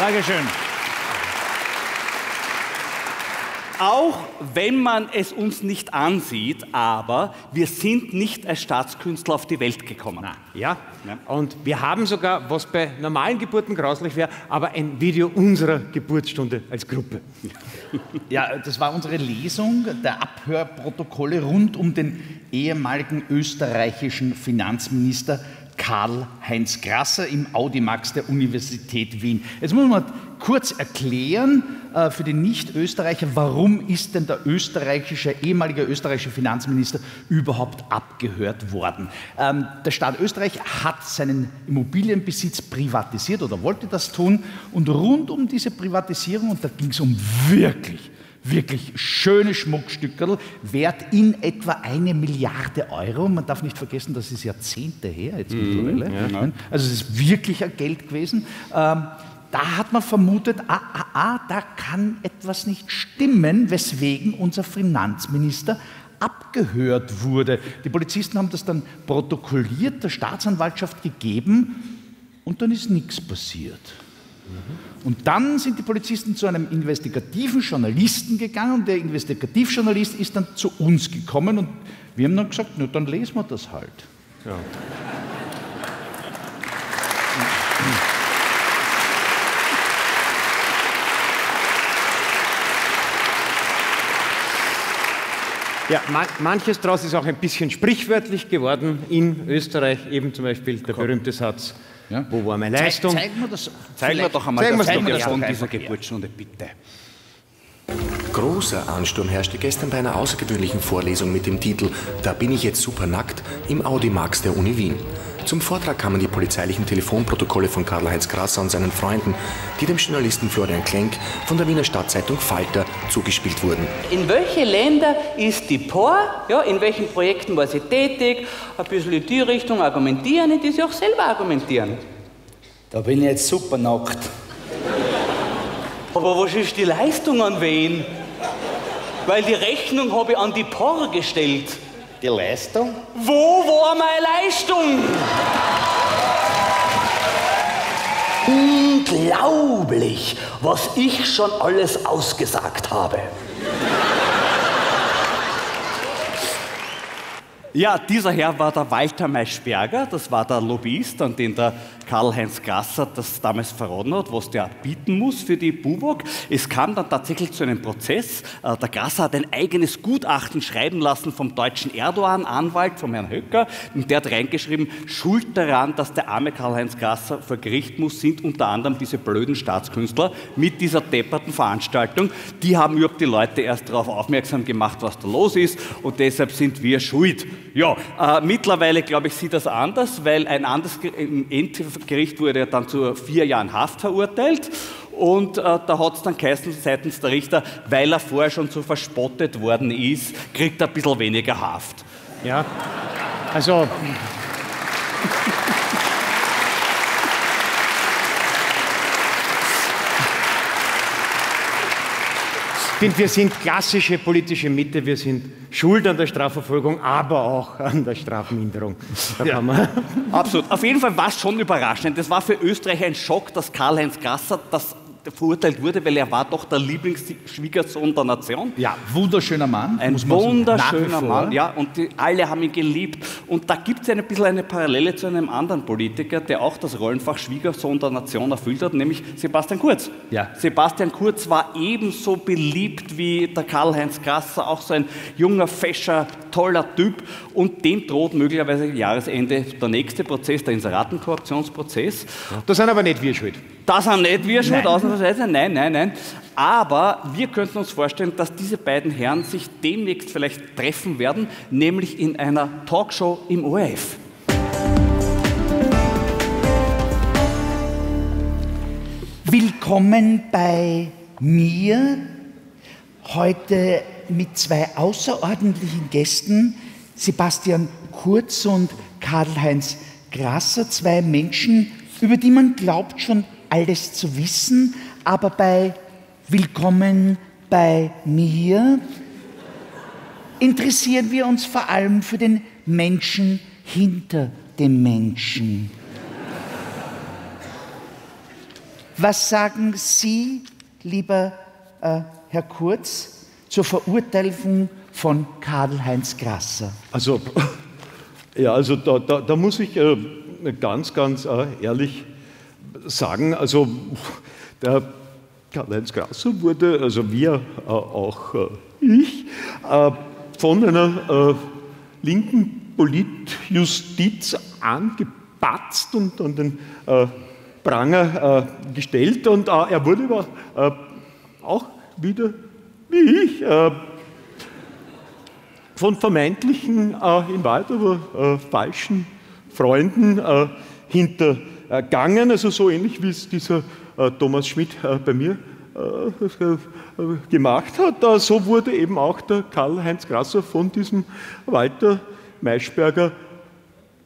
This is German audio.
Dankeschön. Auch wenn man es uns nicht ansieht, aber wir sind nicht als Staatskünstler auf die Welt gekommen. Na, ja, und wir haben sogar, was bei normalen Geburten grauslich wäre, aber ein Video unserer Geburtsstunde als Gruppe. Ja, das war unsere Lesung der Abhörprotokolle rund um den ehemaligen österreichischen Finanzminister Karl-Heinz Grasser im Audimax der Universität Wien. Jetzt muss man kurz erklären für den Nicht-Österreicher, warum ist denn der ehemalige österreichische Finanzminister überhaupt abgehört worden? Der Staat Österreich hat seinen Immobilienbesitz privatisiert oder wollte das tun, und rund um diese Privatisierung, und da ging es um wirklich schöne Schmuckstückerl, wert in etwa 1 Milliarde Euro. Man darf nicht vergessen, das ist Jahrzehnte her jetzt mittlerweile. Ja. Also es ist wirklich ein Geld gewesen. Da hat man vermutet, da kann etwas nicht stimmen, weswegen unser Finanzminister abgehört wurde. Die Polizisten haben das dann protokolliert, der Staatsanwaltschaft gegeben, und dann ist nichts passiert. Und dann sind die Polizisten zu einem investigativen Journalisten gegangen, und der Investigativjournalist ist dann zu uns gekommen, und wir haben dann gesagt, na, dann lesen wir das halt. Ja. Ja, manches daraus ist auch ein bisschen sprichwörtlich geworden in Österreich, eben zum Beispiel der berühmte Satz, ja? Wo war meine Leistung? Zeigen wir doch einmal das von dieser Geburtsstunde, bitte. Großer Ansturm herrschte gestern bei einer außergewöhnlichen Vorlesung mit dem Titel »Da bin ich jetzt super nackt« im Audimax der Uni Wien. Zum Vortrag kamen die polizeilichen Telefonprotokolle von Karl-Heinz Grasser und seinen Freunden, die dem Journalisten Florian Klenk von der Wiener Stadtzeitung Falter zugespielt wurden. In welche Länder ist die POR? Ja, in welchen Projekten war sie tätig? Ein bisschen in die Richtung argumentieren, in die sie auch selber argumentieren. Da bin ich jetzt super nackt. Aber was ist die Leistung an wen? Weil die Rechnung habe ich an die POR gestellt. Die Leistung? Wo war meine Leistung? Unglaublich, was ich schon alles ausgesagt habe. Ja, dieser Herr war der Walter Maischberger, das war der Lobbyist, an den der Karl-Heinz Grasser das damals verraten hat, was der bieten muss für die BUWOG. Es kam dann tatsächlich zu einem Prozess. Der Grasser hat ein eigenes Gutachten schreiben lassen vom deutschen Erdogan-Anwalt, vom Herrn Höcker, und der hat reingeschrieben, schuld daran, dass der arme Karl-Heinz Grasser vor Gericht muss, sind unter anderem diese blöden Staatskünstler mit dieser depperten Veranstaltung. Die haben überhaupt die Leute erst darauf aufmerksam gemacht, was da los ist, und deshalb sind wir schuld. Ja, mittlerweile, glaube ich, sieht das anders, weil ein anderes Endgericht wurde ja dann zu 4 Jahren Haft verurteilt, und da hat es dann geheißen seitens der Richter, weil er vorher schon so verspottet worden ist, kriegt er ein bisschen weniger Haft. Ja, also... Wir sind klassische politische Mitte, wir sind schuld an der Strafverfolgung, aber auch an der Strafminderung. Ja, absolut. Auf jeden Fall war es schon überraschend. Das war für Österreich ein Schock, dass Karl-Heinz Grasser verurteilt wurde, weil er war doch der Lieblingsschwiegersohn der Nation. Ja, wunderschöner Mann. Ein wunderschöner Mann, ja, und alle haben ihn geliebt. Und da gibt es ein bisschen eine Parallele zu einem anderen Politiker, der auch das Rollenfach Schwiegersohn der Nation erfüllt hat, nämlich Sebastian Kurz. Ja. Sebastian Kurz war ebenso beliebt wie der Karl-Heinz Grasser, auch so ein junger, fescher, toller Typ, und dem droht möglicherweise Jahresende der nächste Prozess, der Inseratenkorruptionsprozess. Ja. Da sind aber nicht wir schuld. Das sind nicht wir schuld, ausnahmsweise, nein. Aber wir könnten uns vorstellen, dass diese beiden Herren sich demnächst vielleicht treffen werden, nämlich in einer Talkshow im ORF. Willkommen bei mir, heute mit 2 außerordentlichen Gästen, Sebastian Kurz und Karl-Heinz Grasser, 2 Menschen, über die man glaubt schon alles zu wissen, aber bei Willkommen bei mir interessieren wir uns vor allem für den Menschen hinter dem Menschen. Was sagen Sie, lieber Herr Kurz, zur Verurteilung von Karl-Heinz Grasser? Also, ja, also da muss ich ganz ehrlich sagen, also der Karl-Heinz Grasser wurde, also wir auch ich, von einer linken Politjustiz angepatzt und an den Pranger gestellt, und er wurde aber auch wieder, wie ich, von vermeintlichen, in Wahrheit aber falschen Freunden hintergangen, also so ähnlich wie es dieser Thomas Schmidt bei mir gemacht hat. So wurde eben auch der Karl-Heinz Grasser von diesem Walter Maischberger